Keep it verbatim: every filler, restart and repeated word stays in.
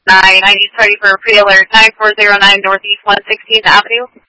nine, I need ready for a pre-alert nine four zero nine Northeast one sixteenth Avenue.